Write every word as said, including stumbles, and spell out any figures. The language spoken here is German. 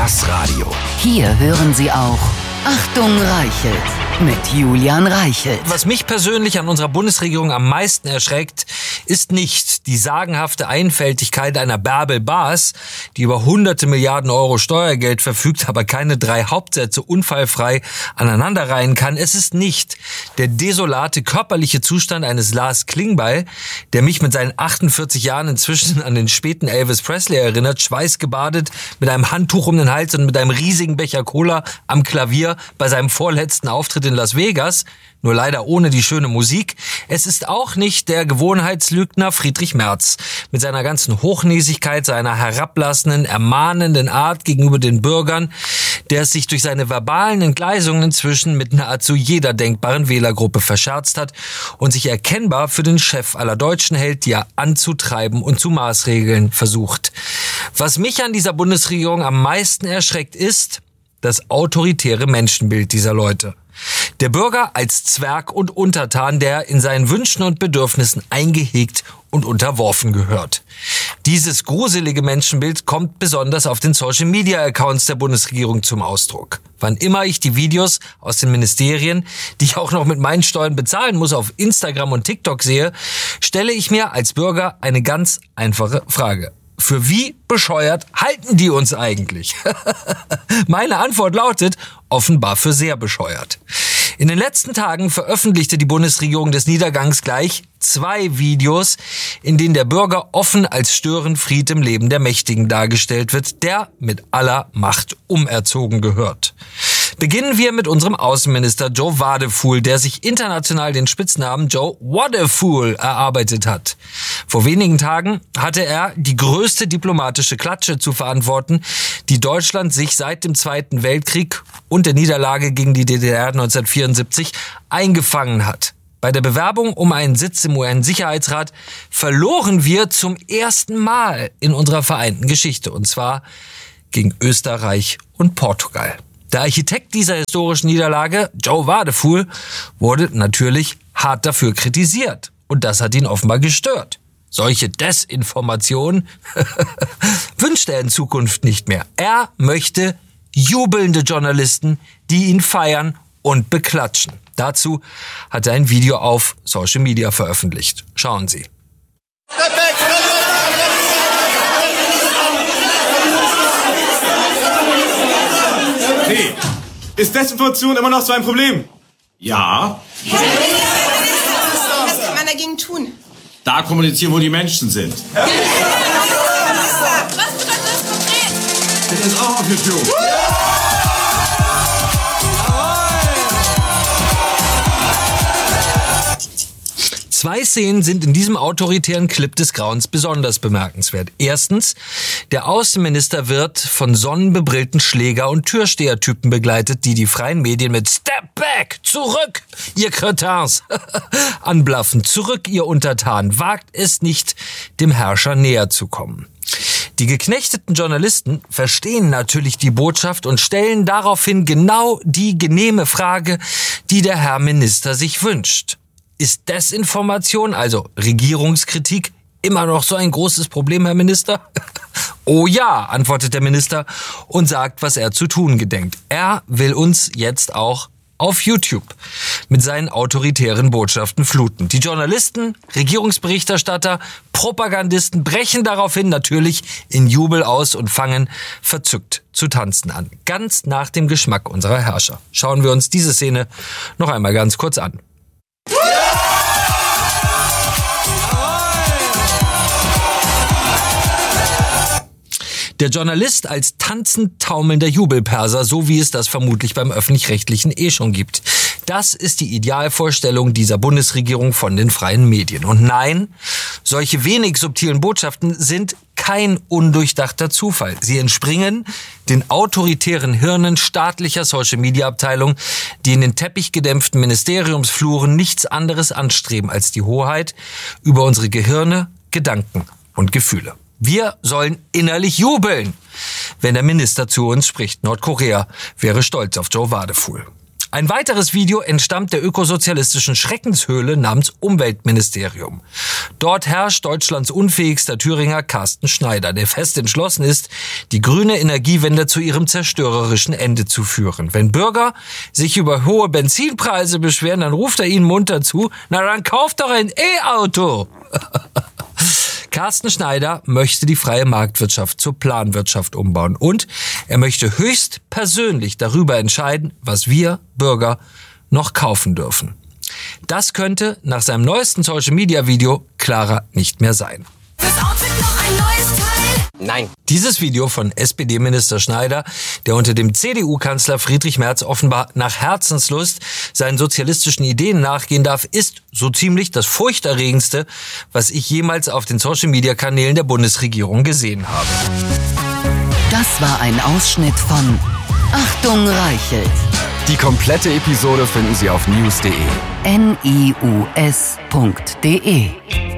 Das Radio. Hier hören Sie auch Achtung Reichelt mit Julian Reichelt. Was mich persönlich an unserer Bundesregierung am meisten erschreckt, ist nicht die sagenhafte Einfältigkeit einer Bärbel Baas, die über hunderte Milliarden Euro Steuergeld verfügt, aber keine drei Hauptsätze unfallfrei aneinanderreihen kann. Es ist nicht der desolate körperliche Zustand eines Lars Klingbeil, der mich mit seinen achtundvierzig Jahren inzwischen an den späten Elvis Presley erinnert, schweißgebadet, mit einem Handtuch um den Hals und mit einem riesigen Becher Cola am Klavier bei seinem vorletzten Auftritt in Las Vegas, nur leider ohne die schöne Musik. Es ist auch nicht der Gewohnheitslügner Friedrich Merz mit seiner ganzen Hochnäsigkeit, seiner herablassenden, ermahnenden Art gegenüber den Bürgern, der es sich durch seine verbalen Entgleisungen inzwischen mit nahezu jeder denkbaren Wählergruppe verscherzt hat und sich erkennbar für den Chef aller Deutschen hält, die er anzutreiben und zu maßregeln versucht. Was mich an dieser Bundesregierung am meisten erschreckt, ist das autoritäre Menschenbild dieser Leute. Der Bürger als Zwerg und Untertan, der in seinen Wünschen und Bedürfnissen eingehegt und unterworfen gehört. Dieses gruselige Menschenbild kommt besonders auf den Social-Media-Accounts der Bundesregierung zum Ausdruck. Wann immer ich die Videos aus den Ministerien, die ich auch noch mit meinen Steuern bezahlen muss, auf Instagram und TikTok sehe, stelle ich mir als Bürger eine ganz einfache Frage. Für wie bescheuert halten die uns eigentlich? Meine Antwort lautet, offenbar für sehr bescheuert. In den letzten Tagen veröffentlichte die Bundesregierung des Niedergangs gleich zwei Videos, in denen der Bürger offen als Störenfried im Leben der Mächtigen dargestellt wird, der mit aller Macht umerzogen gehört. Beginnen wir mit unserem Außenminister Joe Wadefuhl, der sich international den Spitznamen Joe Wadefool erarbeitet hat. Vor wenigen Tagen hatte er die größte diplomatische Klatsche zu verantworten, die Deutschland sich seit dem Zweiten Weltkrieg und der Niederlage gegen die D D R neunzehnhundertvierundsiebzig eingefangen hat. Bei der Bewerbung um einen Sitz im U N-Sicherheitsrat verloren wir zum ersten Mal in unserer vereinten Geschichte, und zwar gegen Österreich und Portugal. Der Architekt dieser historischen Niederlage, Joe Wadefuhl, wurde natürlich hart dafür kritisiert. Und das hat ihn offenbar gestört. Solche Desinformation wünscht er in Zukunft nicht mehr. Er möchte jubelnde Journalisten, die ihn feiern und beklatschen. Dazu hat er ein Video auf Social Media veröffentlicht. Schauen Sie. Hey, ist Desinformation immer noch so ein Problem? Ja. Was kann man dagegen tun? Da kommunizieren, wo die Menschen sind. Was bedeutet das konkret? Das ist auch auf YouTube. Zwei Szenen sind in diesem autoritären Clip des Grauens besonders bemerkenswert. Erstens, der Außenminister wird von sonnenbebrillten Schläger- und Türstehertypen begleitet, die die freien Medien mit Step back, zurück, ihr Cretins, anblaffen. Zurück, ihr Untertanen, wagt es nicht, dem Herrscher näher zu kommen. Die geknechteten Journalisten verstehen natürlich die Botschaft und stellen daraufhin genau die genehme Frage, die der Herr Minister sich wünscht. Ist Desinformation, also Regierungskritik, immer noch so ein großes Problem, Herr Minister? Oh ja, antwortet der Minister und sagt, was er zu tun gedenkt. Er will uns jetzt auch auf YouTube mit seinen autoritären Botschaften fluten. Die Journalisten, Regierungsberichterstatter, Propagandisten brechen daraufhin natürlich in Jubel aus und fangen verzückt zu tanzen an. Ganz nach dem Geschmack unserer Herrscher. Schauen wir uns diese Szene noch einmal ganz kurz an. Der Journalist als tanzend taumelnder Jubelperser, so wie es das vermutlich beim Öffentlich-Rechtlichen eh schon gibt. Das ist die Idealvorstellung dieser Bundesregierung von den freien Medien. Und nein, solche wenig subtilen Botschaften sind kein undurchdachter Zufall. Sie entspringen den autoritären Hirnen staatlicher Social-Media-Abteilungen, die in den teppichgedämpften Ministeriumsfluren nichts anderes anstreben als die Hoheit über unsere Gehirne, Gedanken und Gefühle. Wir sollen innerlich jubeln, wenn der Minister zu uns spricht. Nordkorea wäre stolz auf Joe Wadefuhl. Ein weiteres Video entstammt der ökosozialistischen Schreckenshöhle namens Umweltministerium. Dort herrscht Deutschlands unfähigster Thüringer Carsten Schneider, der fest entschlossen ist, die grüne Energiewende zu ihrem zerstörerischen Ende zu führen. Wenn Bürger sich über hohe Benzinpreise beschweren, dann ruft er ihnen munter zu, na dann kauft doch ein E-Auto. Carsten Schneider möchte die freie Marktwirtschaft zur Planwirtschaft umbauen und er möchte höchst persönlich darüber entscheiden, was wir Bürger noch kaufen dürfen. Das könnte nach seinem neuesten Social-Media-Video klarer nicht mehr sein. Fürs Outfit noch ein neues Teil. Nein. Dieses Video von S P D-Minister Schneider, der unter dem C D U-Kanzler Friedrich Merz offenbar nach Herzenslust seinen sozialistischen Ideen nachgehen darf, ist so ziemlich das furchterregendste, was ich jemals auf den Social-Media-Kanälen der Bundesregierung gesehen habe. Das war ein Ausschnitt von Achtung Reichelt. Die komplette Episode finden Sie auf news punkt de. N I U S punkt de